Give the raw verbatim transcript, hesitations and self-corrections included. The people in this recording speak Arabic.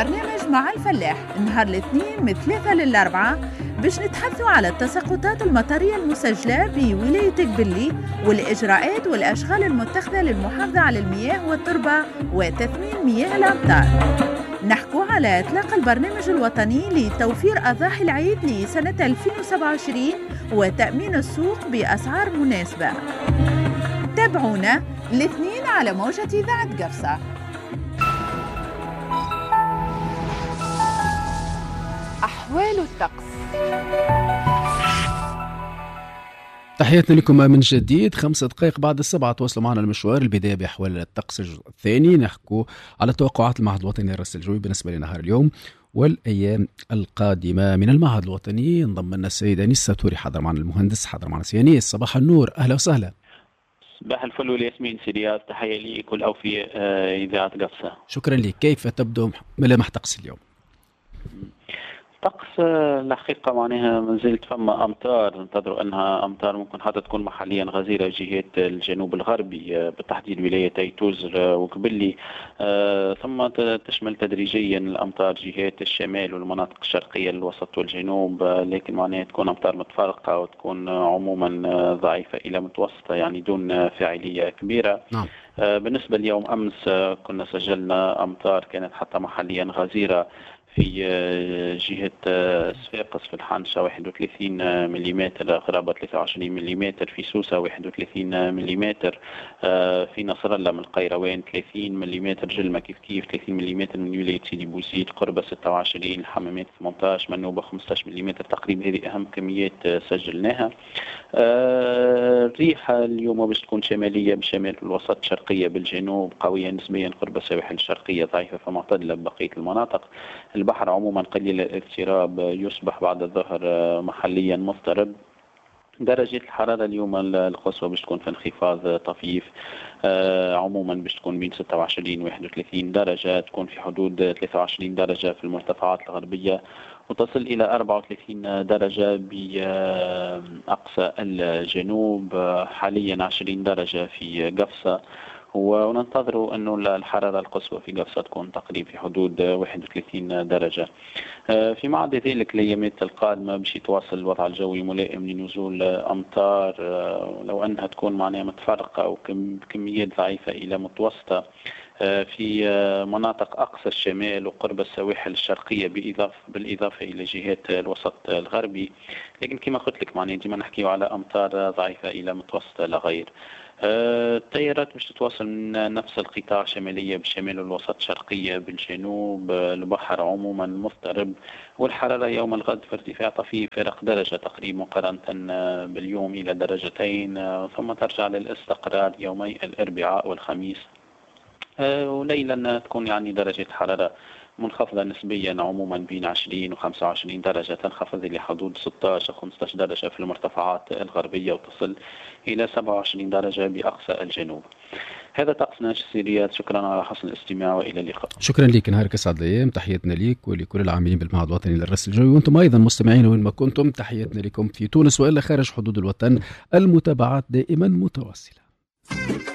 برنامج مع الفلاح نهار الاثنين من ثلاثة للأربعة باش نتحدثوا على التساقطات المطرية المسجلة بولاية قبلي والإجراءات والأشغال المتخذة للمحافظة على المياه والتربة وتثمين مياه الأمطار. نحكوا على إطلاق البرنامج الوطني لتوفير أضاحي العيد لسنة ألفين وسبعة وعشرين وتأمين السوق بأسعار مناسبة. تابعونا الاثنين على موجة إذاعة قفصة. أحوال الطقس. تحياتنا لكم من جديد. خمسة دقائق بعد السبعة تواصلوا معنا المشوار. البداية بأحوال الطقس الجزء الثاني، نحكوا على توقعات المعهد الوطني للرصد الجوي بالنسبة لنهار اليوم والأيام القادمة. من المعهد الوطني انضم لنا السيدة أنيس ساتوري، حضر معنا المهندس، حضر معنا سي أنيس. صباح النور، أهلا وسهلا. صباح الفل والياسمين سيديات، تحية لي كل أوفي إذاعة قفصة. شكرا لك. كيف تبدو ملامح طقس اليوم؟ طقس الحقيقة معناها ما زلت فما أمطار، ننتظروا أنها أمطار ممكن حتى تكون محليا غزيرة جهات الجنوب الغربي بالتحديد ولايتي توزر وقبلي، ثم تشمل تدريجيا الأمطار جهات الشمال والمناطق الشرقية الوسط والجنوب، لكن معناها تكون أمطار متفرقة وتكون عموما ضعيفة إلى متوسطة، يعني دون فاعلية كبيرة. نعم. بالنسبة ليوم أمس كنا سجلنا أمطار كانت حتى محليا غزيرة في جهة صفاقس في الحنشة واحد وثلاثين مليمتر، غرابة ثلاثة وعشرين مليمتر، في سوسة واحد وثلاثين مليمتر، في نصر الله من القيروان ثلاثين مليمتر، جلمة كيف كيف ثلاثين مليمتر، من ولاية سيدي بوزيد قربة ستة وعشرين، الحمامات ثمانية عشر، منوبة خمسة عشر مليمتر تقريبا. هذه أهم كميات سجلناها. الريح اليوم باش تكون شمالية بالشمال والوسط، شرقية بالجنوب، قوية نسبيا قرب السواحل الشرقية، ضعيفة فمعتدلة ببقية المناطق. البحر عموما قليل الاضطراب، يصبح بعد الظهر محليا مضطرب. درجة الحرارة اليوم القصوى باش تكون في انخفاض طفيف، آه عموما باش تكون بين ستة وعشرين و واحد وثلاثين درجة، تكون في حدود ثلاثة وعشرين درجة في المرتفعات الغربية، وتصل إلى أربعة وثلاثين درجة بأقصى الجنوب، حاليا عشرين درجة في قفصة، وننتظر أنه الحرارة القصوى في قفصة تكون تقريبا في حدود واحد وثلاثين درجة. في معد ذلك الأيامات القادمة باش يتواصل الوضع الجوي ملائم لنزول أمطار، لو أنها تكون معناها متفرقة وكميات ضعيفة إلى متوسطة في مناطق أقصى الشمال وقرب السواحل الشرقية، بالإضافة بالإضافة إلى جهات الوسط الغربي. لكن كما قلت لك معناها ديما نحكيو على أمطار ضعيفة إلى متوسطة لا غير. التيارات باش تتواصل من نفس القطاع، شمالية بالشمال والوسط، شرقية بالجنوب، البحر عموما مضطرب، والحرارة يوم الغد في ارتفاع طفيف فرق درجة تقريبا مقارنة باليوم إلى درجتين، ثم ترجع للاستقرار يومي الأربعاء والخميس. وليلا تكون يعني درجة الحرارة منخفضة نسبيا عموما بين عشرين و خمسة وعشرين درجة، تنخفض إلى حدود ستة عشر خمسة عشر درجة في المرتفعات الغربية، وتصل إلى سبعة وعشرين درجة بأقصى الجنوب. هذا طقسنا السيريات. شكرا على حسن الاستماع وإلى اللقاء. شكرا لك، نهارك اسعد الايام. تحياتنا لك ولكل العاملين بالمعهد الوطني للرصد الجوي، وانتم ايضا مستمعين وين ما كنتم. تحياتنا لكم في تونس والا خارج حدود الوطن. المتابعات دائما متواصلة.